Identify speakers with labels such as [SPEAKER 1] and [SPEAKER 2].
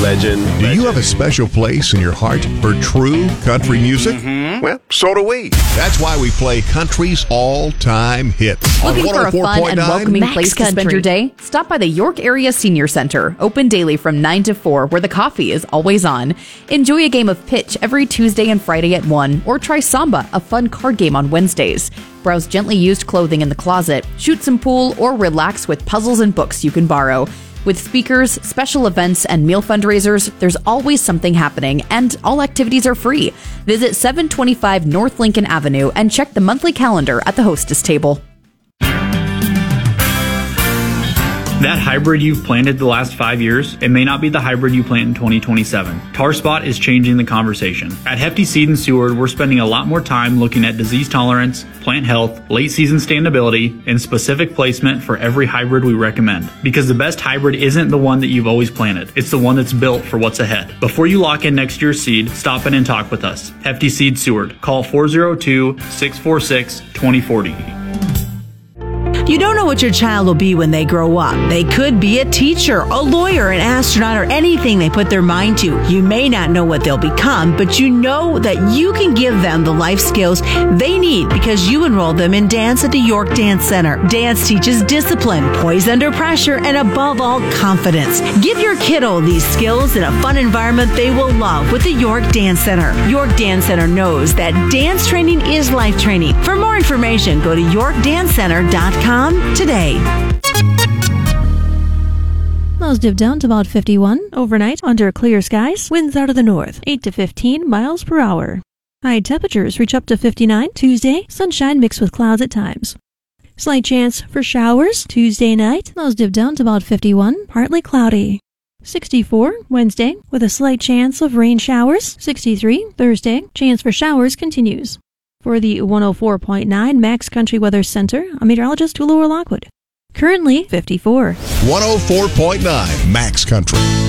[SPEAKER 1] Legend.
[SPEAKER 2] Do you have a special place in your heart for true country music?
[SPEAKER 1] Well, so do we.
[SPEAKER 2] That's why we play country's all-time hits.
[SPEAKER 3] Looking for a fun and welcoming
[SPEAKER 4] Max
[SPEAKER 3] place to spend
[SPEAKER 4] Country.
[SPEAKER 3] your day? Stop by the York Area Senior Center, open daily from 9 to 4, where the coffee is always on. Enjoy a game of pitch every Tuesday and Friday at 1, or try Samba, a fun card game on Wednesdays. Browse gently used clothing in the closet, shoot some pool, or relax with puzzles and books you can borrow. With speakers, special events, and meal fundraisers, there's always something happening, and all activities are free. Visit 725 North Lincoln Avenue and check the monthly calendar at the hostess table.
[SPEAKER 5] That hybrid you've planted the last 5 years, it may not be the hybrid you plant in 2027. Tar spot is changing the conversation. At Hefty Seed and Seward, we're spending a lot more time looking at disease tolerance, plant health, late season standability, and specific placement for every hybrid we recommend. Because the best hybrid isn't the one that you've always planted. It's the one that's built for what's ahead. Before you lock in next year's seed, stop in and talk with us. Hefty Seed Seward. Call 402-646-2040.
[SPEAKER 4] You don't know what your child will be when they grow up. They could be a teacher, a lawyer, an astronaut, or anything they put their mind to. You may not know what they'll become, but you know that you can give them the life skills they need because you enrolled them in dance at the York Dance Center. Dance teaches discipline, poise under pressure, and above all, confidence. Give your kiddo these skills in a fun environment they will love with the York Dance Center. York Dance Center knows that dance training is life training. For more information, go to yorkdancecenter.com today.
[SPEAKER 6] Lows dip down to about 51 overnight under clear skies. Winds out of the north, 8 to 15 miles per hour. High temperatures reach up to 59 Tuesday. Sunshine mixed with clouds at times. Slight chance for showers Tuesday night. Lows dip down to about 51, partly cloudy. 64 Wednesday with a slight chance of rain showers. 63 Thursday. Chance for showers continues. For the 104.9 Max Country Weather Center, I'm meteorologist Lower Lockwood. Currently 54.
[SPEAKER 2] 104.9 Max Country.